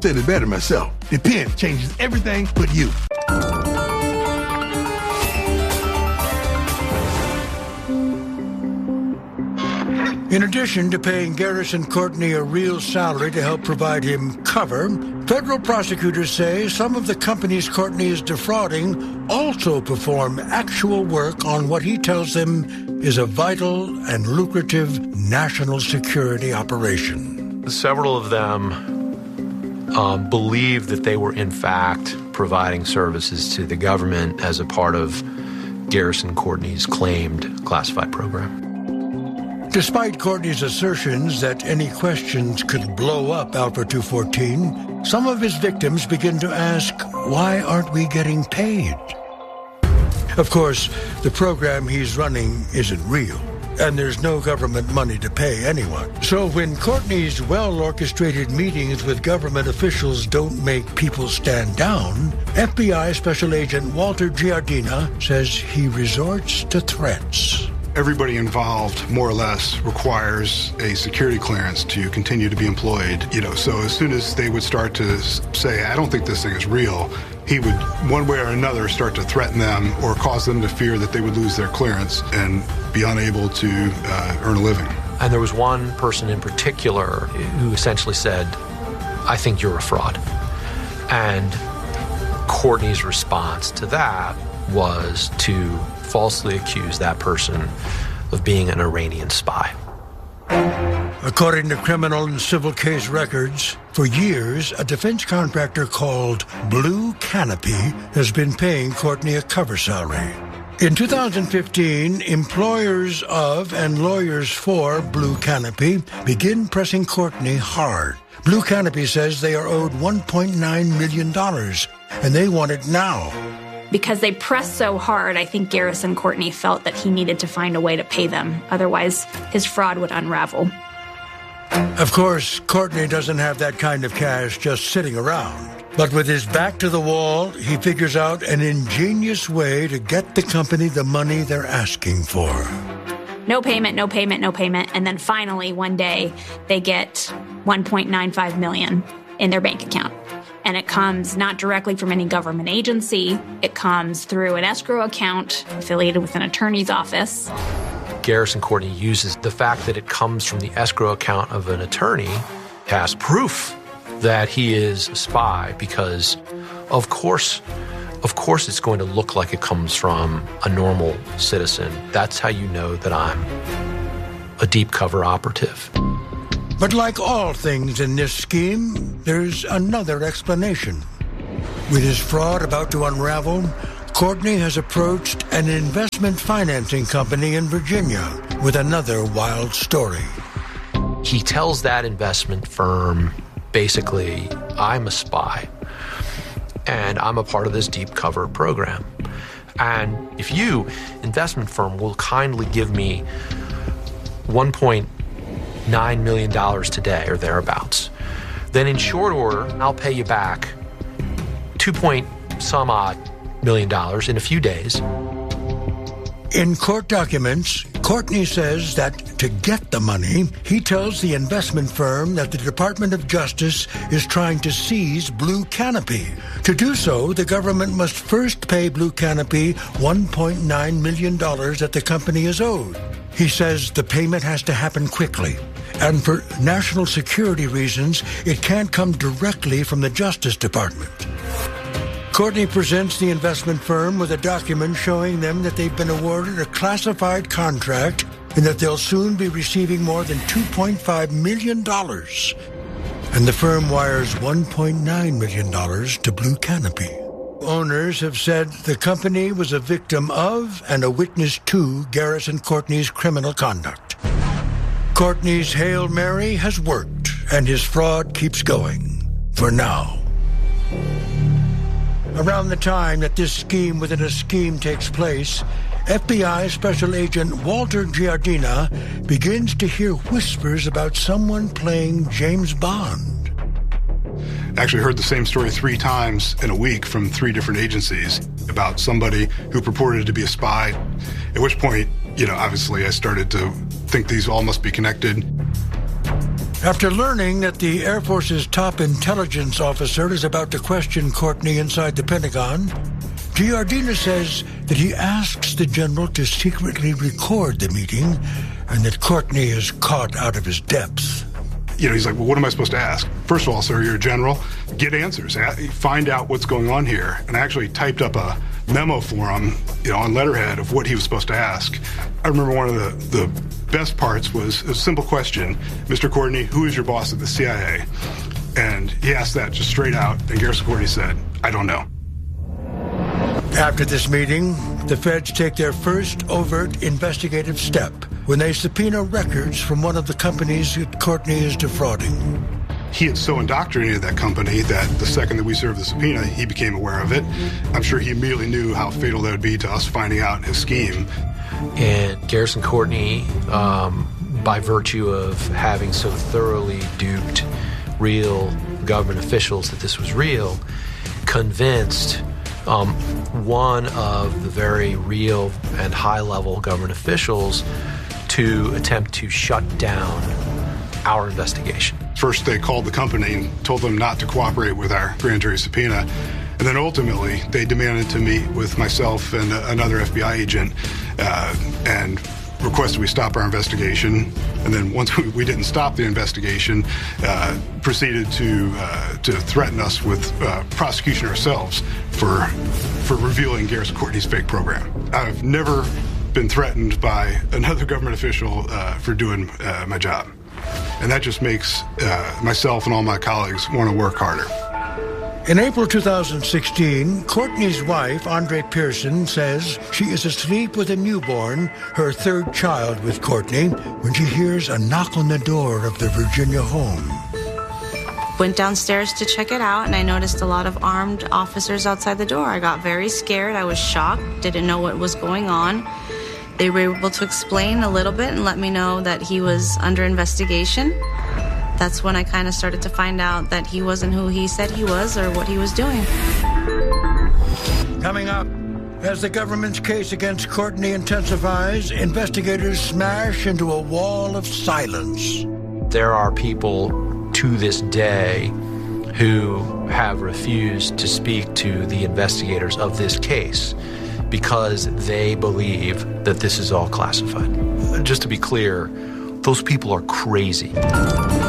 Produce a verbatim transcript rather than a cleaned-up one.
said it better myself. The pen changes everything but you. In addition to paying Garrison Courtney a real salary to help provide him cover, federal prosecutors say some of the companies Courtney is defrauding also perform actual work on what he tells them is a vital and lucrative national security operation. Several of them um, believe that they were in fact providing services to the government as a part of Garrison Courtney's claimed classified program. Despite Courtney's assertions that any questions could blow up Alpha two fourteen, some of his victims begin to ask, why aren't we getting paid? Of course, the program he's running isn't real, and there's no government money to pay anyone. So when Courtney's well-orchestrated meetings with government officials don't make people stand down, F B I Special Agent Walter Giardina says he resorts to threats. Everybody involved, more or less, requires a security clearance to continue to be employed. You know, so as soon as they would start to say, I don't think this thing is real, he would, one way or another, start to threaten them or cause them to fear that they would lose their clearance and be unable to uh, earn a living. And there was one person in particular who essentially said, I think you're a fraud. And Courtney's response to that was to falsely accuse that person of being an Iranian spy. According to criminal and civil case records, for years, a defense contractor called Blue Canopy has been paying Courtney a cover salary. In two thousand fifteen, employers of and lawyers for Blue Canopy begin pressing Courtney hard. Blue Canopy says they are owed one point nine million dollars, and they want it now. Because they pressed so hard, I think Garrison Courtney felt that he needed to find a way to pay them. Otherwise, his fraud would unravel. Of course, Courtney doesn't have that kind of cash just sitting around. But with his back to the wall, he figures out an ingenious way to get the company the money they're asking for. No payment, no payment, no payment. And then finally, one day, they get one point nine five million dollars in their bank account. And it comes not directly from any government agency. It comes through an escrow account affiliated with an attorney's office. Garrison Courtney uses the fact that it comes from the escrow account of an attorney as proof that he is a spy, because of course, of course it's going to look like it comes from a normal citizen. That's how you know that I'm a deep cover operative. But like all things in this scheme, there's another explanation. With his fraud about to unravel, Courtney has approached an investment financing company in Virginia with another wild story. He tells that investment firm, basically, I'm a spy, and I'm a part of this deep cover program. And if you, investment firm, will kindly give me one point nine million dollars today or thereabouts, then in short order, I'll pay you back two point some odd million dollars in a few days. In court documents, Courtney says that to get the money, he tells the investment firm that the Department of Justice is trying to seize Blue Canopy. To do so, the government must first pay Blue Canopy one point nine million dollars that the company is owed. He says the payment has to happen quickly, and for national security reasons, it can't come directly from the Justice Department. Courtney presents the investment firm with a document showing them that they've been awarded a classified contract and that they'll soon be receiving more than two point five million dollars. And the firm wires one point nine million dollars to Blue Canopy. Owners have said the company was a victim of and a witness to Garrison Courtney's criminal conduct. Courtney's Hail Mary has worked, and his fraud keeps going. For now. Around the time that this scheme within a scheme takes place, F B I Special Agent Walter Giardina begins to hear whispers about someone playing James Bond. Actually heard the same story three times in a week from three different agencies about somebody who purported to be a spy, at which point, you know, obviously I started to think these all must be connected. After learning that the Air Force's top intelligence officer is about to question Courtney inside the Pentagon, Giardina says that he asks the general to secretly record the meeting and that Courtney is caught out of his depth. You know, he's like, well, what am I supposed to ask? First of all, sir, you're a general. Get answers. Find out what's going on here. And I actually typed up a memo for him, you know, on letterhead of what he was supposed to ask. I remember one of the, the best parts was a simple question. Mister Courtney, who is your boss at the C I A? And he asked that just straight out, and Garrison Courtney said, I don't know. After this meeting, the feds take their first overt investigative step when they subpoena records from one of the companies that Courtney is defrauding. He had so indoctrinated that company that the second that we served the subpoena, he became aware of it. I'm sure he immediately knew how fatal that would be to us finding out his scheme. And Garrison Courtney, um, by virtue of having so thoroughly duped real government officials that this was real, convinced um, one of the very real and high-level government officials to attempt to shut down our investigation. First, they called the company and told them not to cooperate with our grand jury subpoena. And then ultimately, they demanded to meet with myself and another F B I agent uh, and requested we stop our investigation. And then once we, we didn't stop the investigation, uh, proceeded to uh, to threaten us with uh, prosecution ourselves for for revealing Garrison Courtney's fake program. I've never been threatened by another government official uh, for doing uh, my job. And that just makes uh, myself and all my colleagues want to work harder. In April two thousand sixteen, Courtney's wife, Andre Pearson, says she is asleep with a newborn, her third child with Courtney, when she hears a knock on the door of the Virginia home. Went downstairs to check it out, and I noticed a lot of armed officers outside the door. I got very scared. I was shocked, didn't know what was going on. They were able to explain a little bit and let me know that he was under investigation. That's when I kind of started to find out that he wasn't who he said he was or what he was doing. Coming up, as the government's case against Courtney intensifies, investigators smash into a wall of silence. There are people to this day who have refused to speak to the investigators of this case because they believe that this is all classified. Just to be clear, those people are crazy.